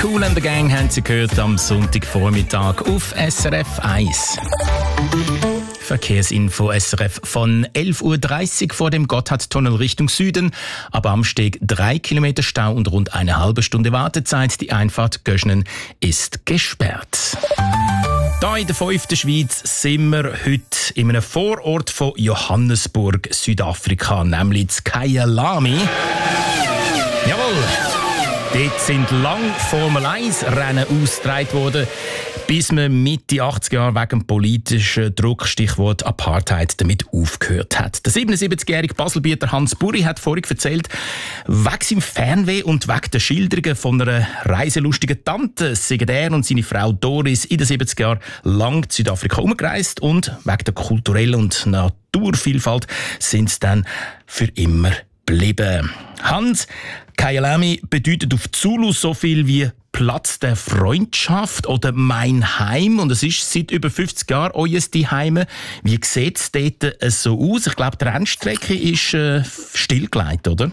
Kool and the Gang haben Sie gehört am Sonntagvormittag auf SRF 1. Verkehrsinfo SRF von 11.30 Uhr vor dem Gotthardtunnel Richtung Süden. Ab Amsteg 3 Kilometer Stau und rund eine halbe Stunde Wartezeit. Die Einfahrt Göschnen ist gesperrt. Hier in der 5. Schweiz sind wir heute in einem Vorort von Johannesburg, Südafrika, nämlich in Kyalami. Jawohl! Dort sind lang Formel-1-Rennen ausgetragen worden, bis man Mitte 80er Jahre wegen politischen Druck, Stichwort Apartheid, damit aufgehört hat. Der 77-jährige Baselbieter Hans Buri hat vorhin erzählt, wegen seinem Fernweh und wegen der Schilderungen von einer reiselustigen Tante sind er und seine Frau Doris in den 70er Jahren lang zu Südafrika umgereist und wegen der kulturellen und Naturvielfalt sind sie dann für immer geblieben. Hans, Kyalami bedeutet auf Zulu so viel wie Platz der Freundschaft oder mein Heim. Und es ist seit über 50 Jahren euer Zuhause. Wie sieht es dort so aus? Ich glaube, die Rennstrecke ist stillgelegt, oder?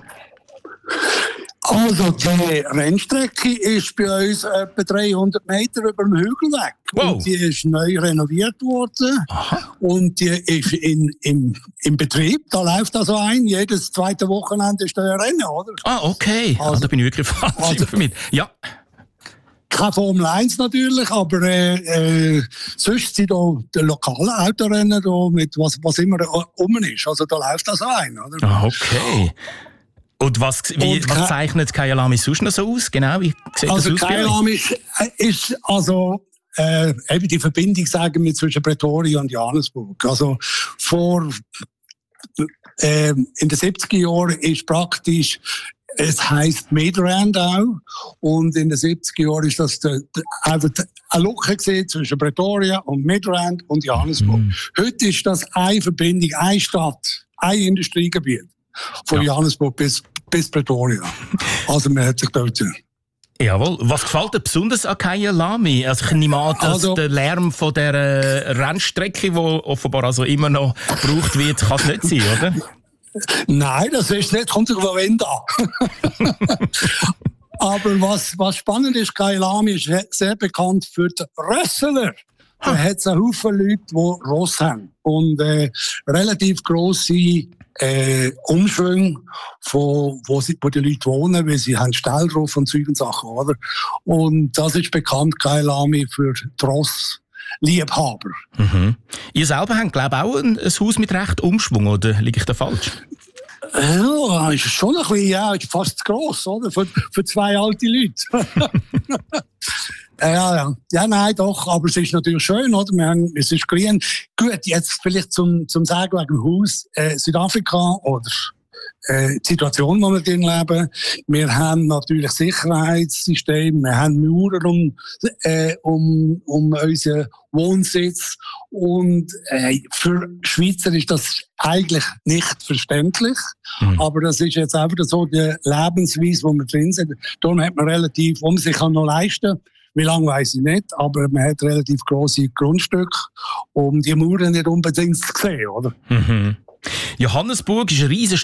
Also die Rennstrecke ist bei uns etwa 300 Meter über dem Hügel weg. Wow. Und die ist neu renoviert worden. Aha. Und die ist im Betrieb. Da läuft also ein. Jedes zweite Wochenende ist da ein Rennen, oder? Ah, okay. Da bin ich wirklich falsch informiert. Ja. Keine Formel 1 natürlich, aber sonst sind da die lokalen Autorennen da mit was immer rum ist. Also da läuft das ein, oder? Ah, okay. Und was zeichnet Kyalami sonst noch so aus? Genau, wie sieht das aus? Kyalami ist also eben die Verbindung, sagen wir, zwischen Pretoria und Johannesburg. Also in den 70er Jahren ist praktisch, es heisst Midrand auch, und in den 70er Jahren ist das einfach eine Lücke zwischen Pretoria und Midrand und Johannesburg. Heute ist das eine Verbindung, eine Stadt, ein Industriegebiet von Johannesburg bis Pretoria. Also man hat sich dort... Jawohl. Was gefällt dir besonders an Kyalami? Also ich nehme an, dass der Lärm von der Rennstrecke, die offenbar also immer noch gebraucht wird, kann es nicht sein, oder? Nein, das ist nicht, kommt sich von Wind an. Aber was spannend ist, Kyalami ist sehr bekannt für die Rössler. Da hat es einen Haufen Leute, die Ross haben. Und relativ grosse Umschwünge, wo die Leute wohnen, weil sie haben Stall drauf und Zeug und Sachen, oder? Und das ist bekannt, Kyalami, für die Rossliebhaber. Mhm. Ihr selber habt, glaube ich, auch ein Haus mit recht Umschwung, oder liege ich da falsch? Ja, ist schon ein bisschen, ja, ist fast zu gross, oder? Für zwei alte Leute. Ja, nein, doch, aber es ist natürlich schön, oder? Es ist grün. Gut, jetzt vielleicht zum Sagen wegen dem Haus, Südafrika oder die Situation, in der wir drin leben. Wir haben natürlich Sicherheitssysteme, wir haben Mauern um unseren Wohnsitz und für Schweizer ist das eigentlich nicht verständlich, aber das ist jetzt einfach so die Lebensweise, wo wir drin sind. Darum hat man relativ, wo man sich kann noch leisten. Wie lange weiss ich nicht, aber man hat relativ grosse Grundstücke, um die Mauern nicht unbedingt zu sehen, oder? Mhm. Johannesburg ist eine riesige